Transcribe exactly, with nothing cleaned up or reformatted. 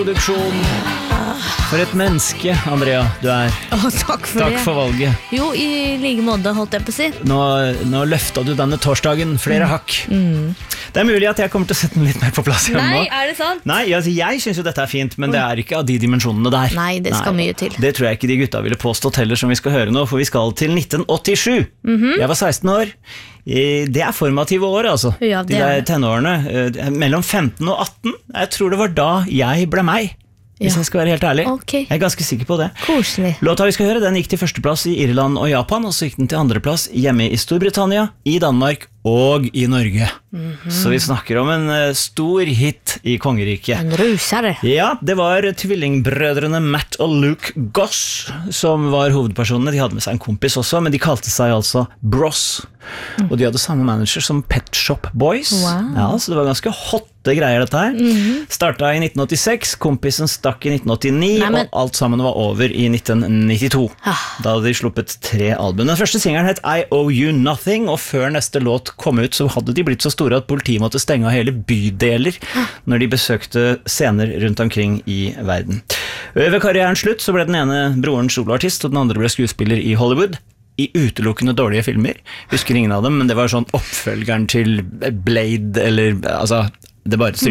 Produksjon. For et menneske, Andrea, du er. Åh, takk for Takk det. for valget. Jo, i like måte holdt jeg på å si. Nå, nå løfta du denne torsdagen flere hakk. Mm. Det er mulig at jeg kommer til å sette den litt mer på plass hjemme Nei, nå. er det sant? Nei, altså, jeg synes jo dette er fint, men det er ikke av de dimensjonene der. Nei, det skal mye til. Det tror jeg ikke de gutta ville påstått heller, som vi skal høre nå, for vi skal til nitten åttisju. Mhm. Jeg var seksten år. Eh, Det er formative år, altså. Ja, De det der er det. tenårene. eh, Mellom femten og atten. Jeg tror det var da jeg ble meg, hvis Ja. jeg skal være helt ærlig. Ok. Jeg er ganske sikker på det. Koselig. Låta vi skal høre, den gikk til førsteplass i Irland og Japan, og så gikk den til andreplass hjemme i Storbritannia, i Danmark og i Norge. Så vi snakker om en eh, stor hit i kongeriket. En rusere. Ja, det var tvillingbrødrene Matt og Luke Goss som var hovedpersonene. De hadde med seg en kompis også, men de kalte seg altså Bros. Og de hadde samme manager som Pet Shop Boys. Wow. Ja, så det var ganske hotte greier dette her. Starta i nitten åttiseks, kompisen stakk i nitten åttini, Nei, men- og alt sammen var over i nitten nittito. Ah. Da hadde de sluppet tre album. Den første singelen het I Owe You Nothing, og før neste låt kom ut, så hadde de blitt så store at politiet måtte stenge av hele bydeler når de besøkte scener rundt omkring i verden. Ved karrierens slutt så ble den ene broren soloartist, og den andre ble skuespiller i Hollywood. I utelukkende dårlige filmer. Husker ingen av dem, men det var sånn oppfølgeren til Blade, eller altså, det bare